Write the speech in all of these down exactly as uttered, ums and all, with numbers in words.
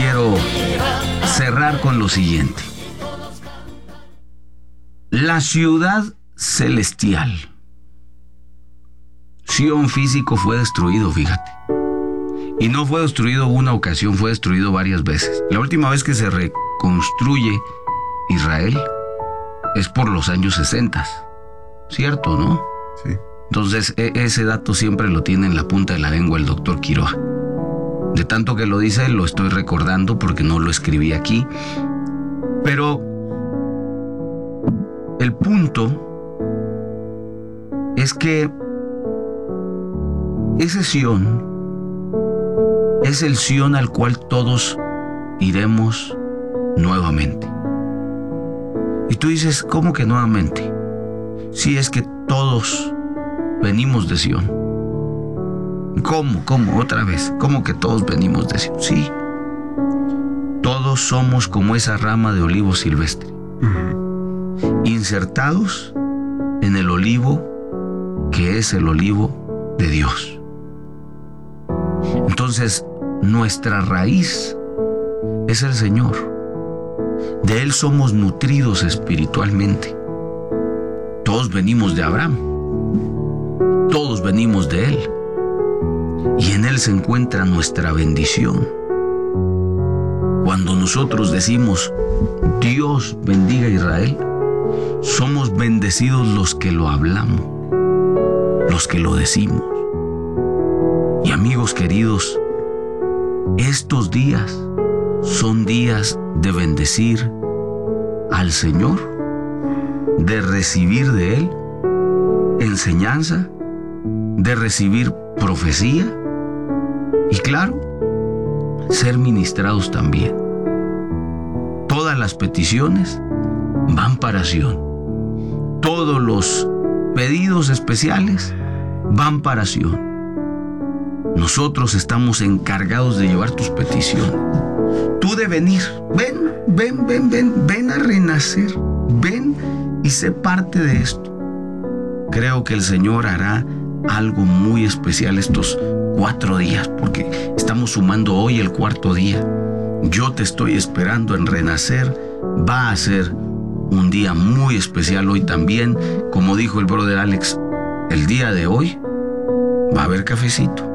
quiero cerrar con lo siguiente. La ciudad celestial, Sión físico, fue destruido, fíjate. Y no fue destruido una ocasión, fue destruido varias veces. La última vez que se reconstruye Israel es por los años sesenta. ¿Cierto, no? Sí. Entonces, e- ese dato siempre lo tiene en la punta de la lengua el doctor Quiroa. De tanto que lo dice, lo estoy recordando porque no lo escribí aquí. Pero el punto es que ese Sión es el Sión al cual todos iremos nuevamente. Y tú dices, ¿cómo que nuevamente? Si es que todos venimos de Sión. ¿Cómo? ¿Cómo? Otra vez. ¿Cómo que todos venimos de Sión? Sí. Todos somos como esa rama de olivo silvestre, uh-huh. insertados en el olivo que es el olivo de Dios. Entonces, nuestra raíz es el Señor. De Él somos nutridos espiritualmente. Todos venimos de Abraham. Todos venimos de Él. Y en Él se encuentra nuestra bendición. Cuando nosotros decimos, Dios bendiga a Israel, somos bendecidos los que lo hablamos, los que lo decimos. Y amigos queridos, estos días son días de bendecir al Señor, de recibir de Él enseñanza, de recibir profecía y claro, ser ministrados también. Todas las peticiones van para Sión. Todos los pedidos especiales van para Sión. Nosotros estamos encargados de llevar tus peticiones. Tú de venir, ven, ven, ven, ven, ven a renacer, ven y sé parte de esto. Creo que el Señor hará algo muy especial estos cuatro días, porque estamos sumando hoy el cuarto día. Yo te estoy esperando en renacer. Va a ser un día muy especial hoy también. Como dijo el brother Alex, el día de hoy va a haber cafecito.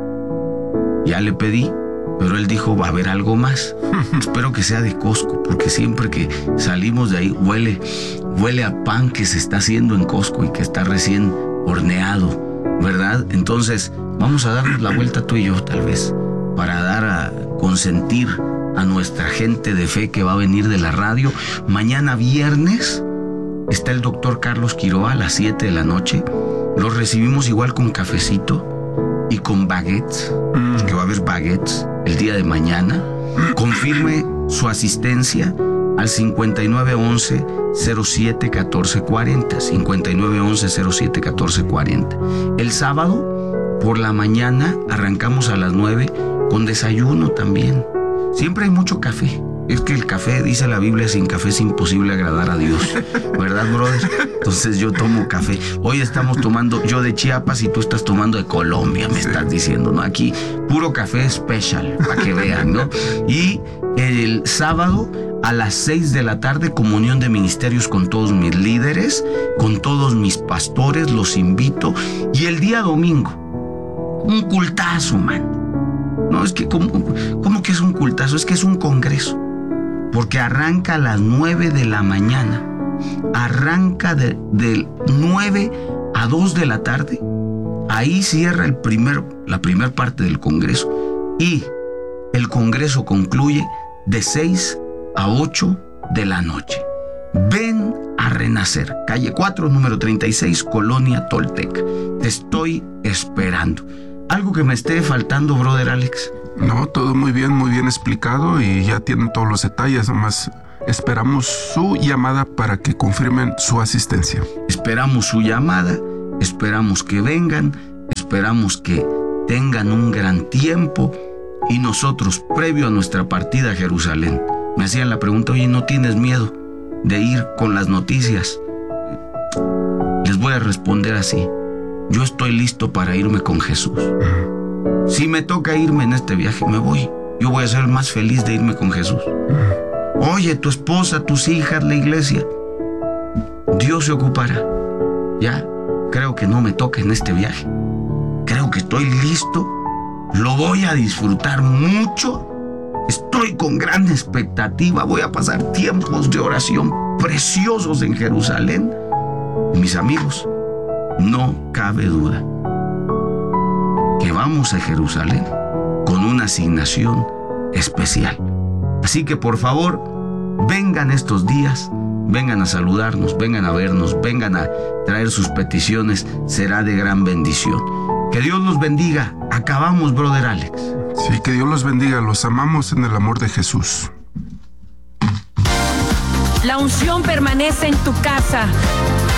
Ya le pedí, pero él dijo va a haber algo más. Espero que sea de Costco, porque siempre que salimos de ahí huele, huele a pan que se está haciendo en Costco y que está recién horneado, ¿verdad? Entonces vamos a darnos la vuelta tú y yo tal vez, para dar a consentir a nuestra gente de fe que va a venir de la radio. Mañana viernes está el doctor Carlos Quiroa a las siete de la noche. Los recibimos igual con cafecito y con baguettes, mm. que va a haber baguettes el día de mañana. Confirme su asistencia al cincuenta y nueve once cero siete catorce cuarenta, cincuenta y nueve once cero siete catorce cuarenta. El sábado por la mañana arrancamos a las nueve con desayuno también. Siempre hay mucho café. Es que el café, dice la Biblia, sin café es imposible agradar a Dios, ¿verdad, brother? Entonces yo tomo café. Hoy estamos tomando, yo de Chiapas y tú estás tomando de Colombia, me estás diciendo, ¿no? Aquí puro café special, para que vean, ¿no? Y el sábado a las seis de la tarde, comunión de ministerios con todos mis líderes, con todos mis pastores, los invito. Y el día domingo, un cultazo, man. No, es que, ¿cómo, cómo que es un cultazo? Es que es un congreso. Porque arranca a las nueve de la mañana. Arranca de, de nueve a dos de la tarde. Ahí cierra el primer, la primera parte del congreso. Y el congreso concluye de seis a ocho de la noche. Ven a renacer. Calle cuatro, número treinta y seis, Colonia Toltec. Te estoy esperando. ¿Algo que me esté faltando, brother Alex? No, todo muy bien, muy bien explicado y ya tienen todos los detalles. Nomás esperamos su llamada para que confirmen su asistencia. Esperamos su llamada, esperamos que vengan, esperamos que tengan un gran tiempo y nosotros, previo a nuestra partida a Jerusalén, me hacían la pregunta, oye, ¿no tienes miedo de ir con las noticias? Les voy a responder así. Yo estoy listo para irme con Jesús. Si me toca irme en este viaje, me voy. yo voy a ser el más feliz de irme con Jesús. Oye, tu esposa, tus hijas, la iglesia, Dios se ocupará. Ya, creo que no me toca en este viaje. Creo que estoy listo. Lo voy a disfrutar mucho. Estoy con gran expectativa. Voy a pasar tiempos de oración preciosos en Jerusalén. Mis amigos, no cabe duda que vamos a Jerusalén con una asignación especial. Así que por favor, vengan estos días, vengan a saludarnos, vengan a vernos, vengan a traer sus peticiones. Será de gran bendición. Que Dios los bendiga. Acabamos, brother Alex. Sí, que Dios los bendiga. Los amamos en el amor de Jesús. La unción permanece en tu casa.